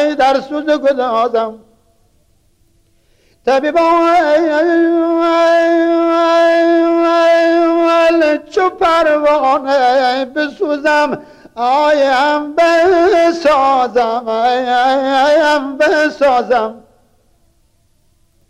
در سوز گدازم طبیبان چو پروانه بسوزم آیم بسازم